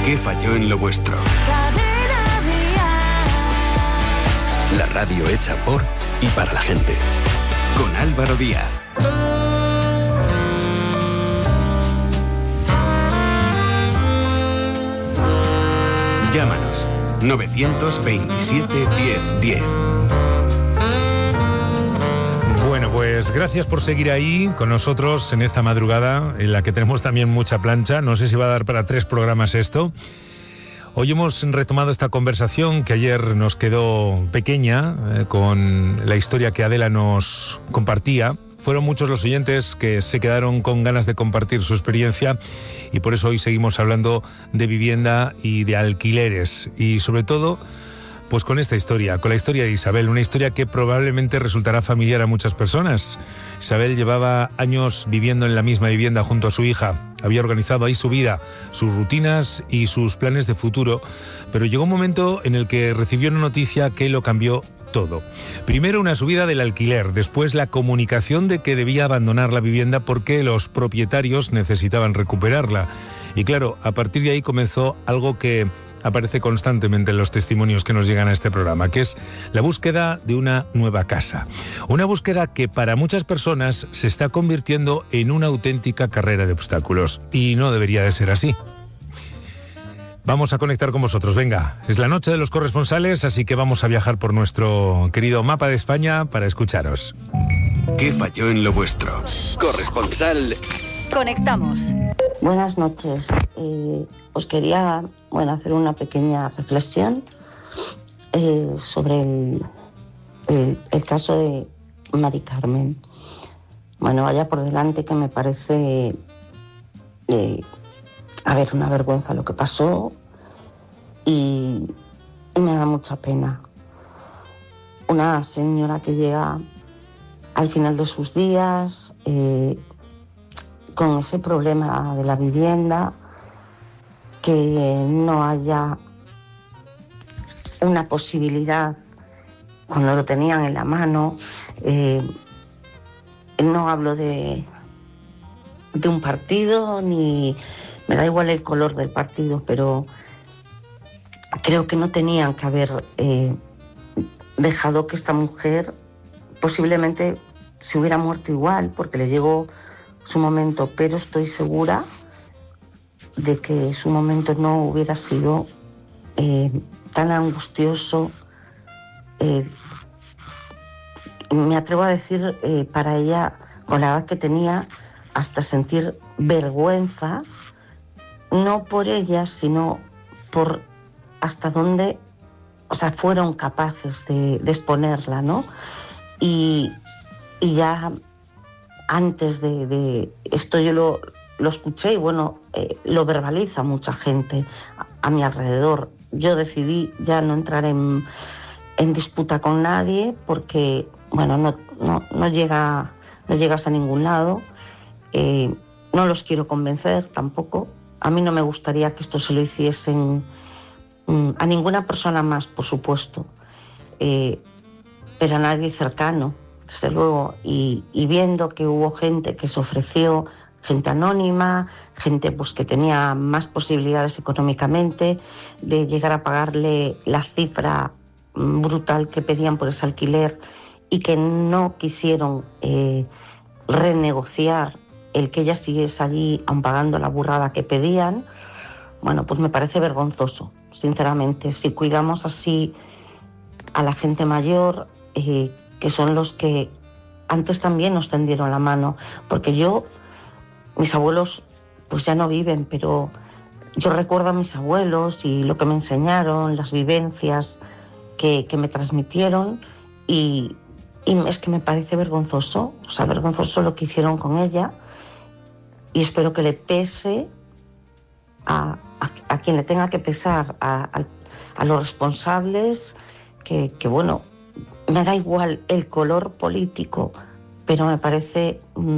¿Qué falló en lo vuestro? La radio hecha por y para la gente. Con Álvaro Díaz. Llámanos 927 1010. Bueno, pues gracias por seguir ahí con nosotros en esta madrugada, en la que tenemos también mucha plancha. No sé si va a dar para 3 programas esto. Hoy hemos retomado esta conversación que ayer nos quedó pequeña, con la historia que Adela nos compartía. Fueron muchos los oyentes que se quedaron con ganas de compartir su experiencia y por eso hoy seguimos hablando de vivienda y de alquileres y sobre todo pues con esta historia, con la historia de Isabel, una historia que probablemente resultará familiar a muchas personas. Isabel llevaba años viviendo en la misma vivienda junto a su hija, había organizado ahí su vida, sus rutinas y sus planes de futuro, pero llegó un momento en el que recibió una noticia que lo cambió todo. Primero una subida del alquiler, después la comunicación de que debía abandonar la vivienda porque los propietarios necesitaban recuperarla. Y claro, a partir de ahí comenzó algo que aparece constantemente en los testimonios que nos llegan a este programa, que es la búsqueda de una nueva casa. Una búsqueda que para muchas personas se está convirtiendo en una auténtica carrera de obstáculos. Y no debería de ser así. Vamos a conectar con vosotros, venga. Es la noche de los corresponsales, así que vamos a viajar por nuestro querido mapa de España para escucharos. ¿Qué falló en lo vuestro? Corresponsal. Conectamos. Buenas noches. Os quería hacer una pequeña reflexión sobre el caso de Mari Carmen. Bueno, vaya por delante que me parece una vergüenza lo que pasó y me da mucha pena. Una señora que llega al final de sus días con ese problema de la vivienda, que no haya una posibilidad cuando lo tenían en la mano. No hablo de un partido, ni me da igual el color del partido, pero creo que no tenían que haber dejado que esta mujer posiblemente se hubiera muerto igual, porque le llegó su momento, pero estoy segura de que su momento no hubiera sido tan angustioso. Me atrevo a decir, para ella, con la edad que tenía, hasta sentir vergüenza, no por ella, sino por hasta dónde, fueron capaces de exponerla, ¿no? Y ya antes de esto yo lo escuché y lo verbaliza mucha gente a mi alrededor. Yo decidí ya no entrar en disputa con nadie porque, no llegas a ningún lado. No los quiero convencer tampoco. A mí no me gustaría que esto se lo hiciesen a ninguna persona más, por supuesto, pero a nadie cercano, desde luego. Y viendo que hubo gente que se ofreció, gente anónima, gente que tenía más posibilidades económicamente de llegar a pagarle la cifra brutal que pedían por ese alquiler y que no quisieron renegociar el que ella siguiese allí aun pagando la burrada que pedían, pues me parece vergonzoso, sinceramente. Si cuidamos así a la gente mayor, que son los que antes también nos tendieron la mano, porque mis abuelos pues ya no viven, pero yo recuerdo a mis abuelos y lo que me enseñaron, las vivencias que me transmitieron, y es que me parece vergonzoso, vergonzoso lo que hicieron con ella, y espero que le pese a quien le tenga que pesar, a los responsables, que me da igual el color político, pero me parece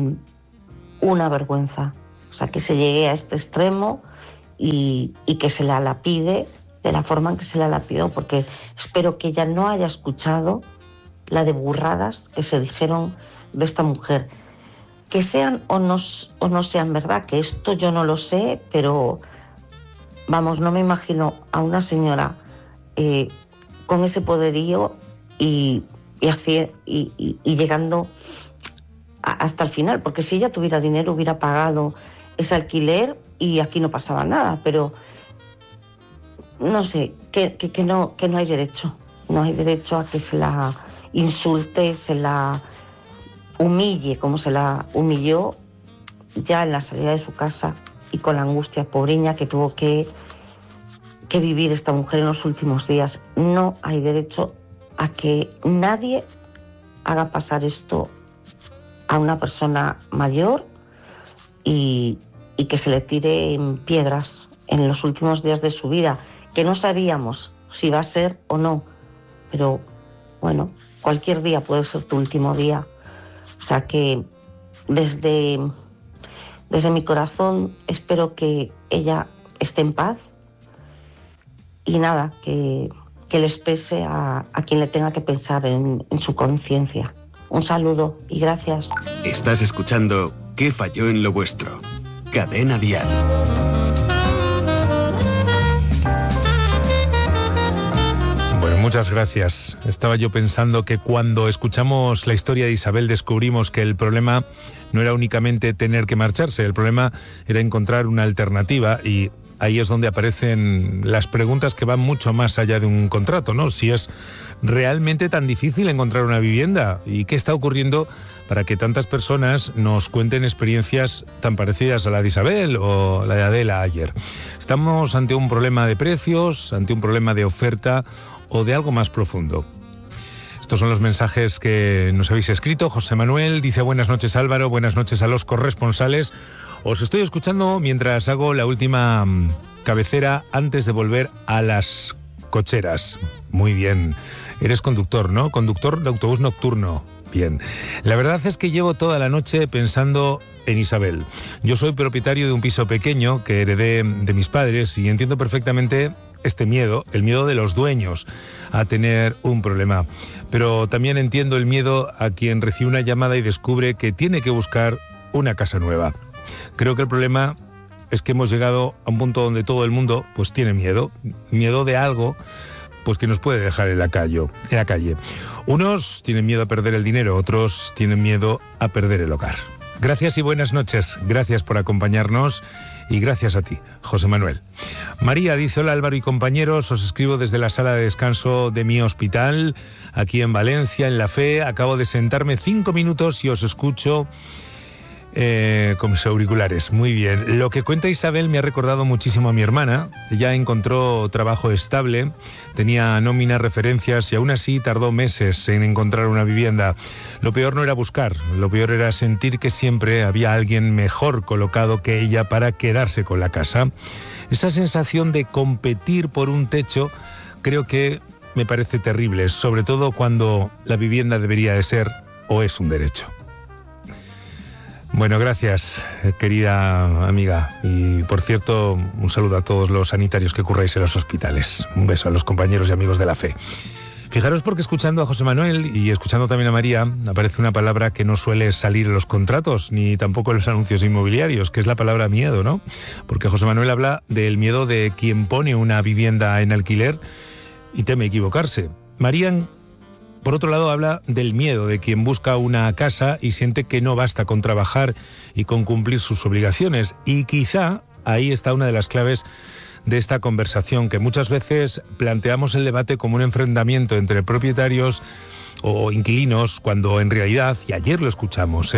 una vergüenza, que se llegue a este extremo y que se la lapide de la forma en que se la lapidó, porque espero que ella no haya escuchado la de burradas que se dijeron de esta mujer, que sean o no sean verdad, que esto yo no lo sé, pero vamos, no me imagino a una señora con ese poderío y llegando hasta el final, porque si ella tuviera dinero hubiera pagado ese alquiler y aquí no pasaba nada, pero no sé, que no hay derecho. No hay derecho a que se la insulte, se la humille como se la humilló ya en la salida de su casa y con la angustia pobreña que tuvo que vivir esta mujer en los últimos días. No hay derecho a que nadie haga pasar esto a una persona mayor y que se le tiren piedras en los últimos días de su vida, que no sabíamos si va a ser o no, pero bueno, cualquier día puede ser tu último día. O sea que desde mi corazón espero que ella esté en paz y nada, que les pese a quien le tenga que pensar en su conciencia. Un saludo y gracias. Estás escuchando ¿Qué falló en lo vuestro? Cadena Dial. Muchas gracias. Estaba yo pensando que cuando escuchamos la historia de Isabel descubrimos que el problema no era únicamente tener que marcharse, el problema era encontrar una alternativa y ahí es donde aparecen las preguntas que van mucho más allá de un contrato, ¿no? Si es realmente tan difícil encontrar una vivienda y qué está ocurriendo para que tantas personas nos cuenten experiencias tan parecidas a la de Isabel o la de Adela ayer. Estamos ante un problema de precios, ante un problema de oferta o de algo más profundo. Estos son los mensajes que nos habéis escrito. José Manuel dice: buenas noches Álvaro, buenas noches a los corresponsales. Os estoy escuchando mientras hago la última cabecera antes de volver a las cocheras. Muy bien. Eres conductor, ¿no? Conductor de autobús nocturno. Bien. La verdad es que llevo toda la noche pensando en Isabel. Yo soy propietario de un piso pequeño que heredé de mis padres y entiendo perfectamente este miedo, el miedo de los dueños a tener un problema. Pero también entiendo el miedo a quien recibe una llamada y descubre que tiene que buscar una casa nueva. Creo que el problema es que hemos llegado a un punto donde todo el mundo pues tiene miedo de algo pues que nos puede dejar en la calle. Unos tienen miedo a perder el dinero, otros tienen miedo a perder el hogar. Gracias y buenas noches. Gracias por acompañarnos y gracias a ti, José Manuel. María dice: hola Álvaro y compañeros, os escribo desde la sala de descanso de mi hospital, aquí en Valencia, en La Fe. Acabo de sentarme 5 minutos y os escucho con mis auriculares. Muy bien. Lo que cuenta Isabel me ha recordado muchísimo a mi hermana. Ella encontró trabajo estable, tenía nómina, referencias y aún así tardó meses en encontrar una vivienda. Lo peor no era buscar, lo peor era sentir que siempre había alguien mejor colocado que ella para quedarse con la casa. Esa sensación de competir por un techo creo que me parece terrible, sobre todo cuando la vivienda debería de ser o es un derecho. Bueno, gracias, querida amiga. Y, por cierto, un saludo a todos los sanitarios que curráis en los hospitales. Un beso a los compañeros y amigos de La Fe. Fijaros porque escuchando a José Manuel y escuchando también a María, aparece una palabra que no suele salir en los contratos, ni tampoco en los anuncios inmobiliarios, que es la palabra miedo, ¿no? Porque José Manuel habla del miedo de quien pone una vivienda en alquiler y teme equivocarse. María, por otro lado, habla del miedo de quien busca una casa y siente que no basta con trabajar y con cumplir sus obligaciones. Y quizá ahí está una de las claves de esta conversación, que muchas veces planteamos el debate como un enfrentamiento entre propietarios o inquilinos, cuando en realidad, y ayer lo escuchamos,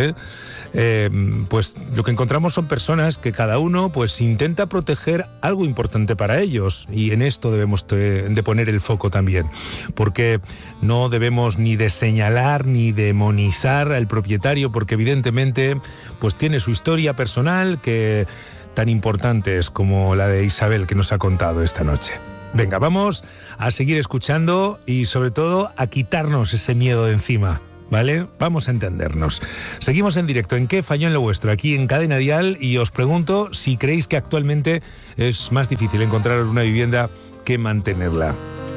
pues lo que encontramos son personas que cada uno pues intenta proteger algo importante para ellos, y en esto debemos de poner el foco también, porque no debemos ni de señalar ni demonizar al propietario, porque evidentemente pues tiene su historia personal que tan importante es como la de Isabel que nos ha contado esta noche. Venga, vamos a seguir escuchando y sobre todo a quitarnos ese miedo de encima, ¿vale? Vamos a entendernos. Seguimos en directo en ¿Qué falló en lo vuestro? Aquí en Cadena Dial, y os pregunto si creéis que actualmente es más difícil encontrar una vivienda que mantenerla.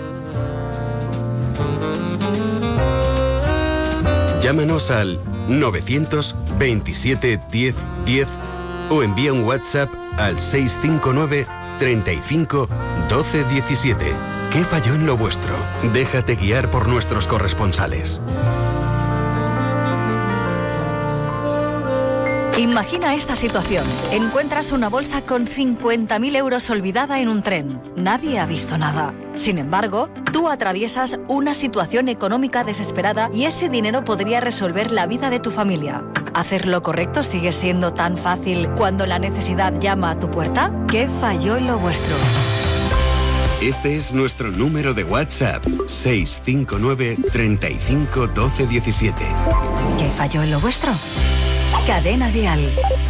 Llámanos al 927 10 10 o envía un WhatsApp al 659 35 12 17. ¿Qué falló en lo vuestro? Déjate guiar por nuestros corresponsales. Imagina esta situación. Encuentras una bolsa con 50.000 euros olvidada en un tren. Nadie ha visto nada. Sin embargo, tú atraviesas una situación económica desesperada y ese dinero podría resolver la vida de tu familia. ¿Hacer lo correcto sigue siendo tan fácil cuando la necesidad llama a tu puerta? ¿Qué falló en lo vuestro? Este es nuestro número de WhatsApp, 659 35 12 17. ¿Qué falló en lo vuestro? Cadena Dial.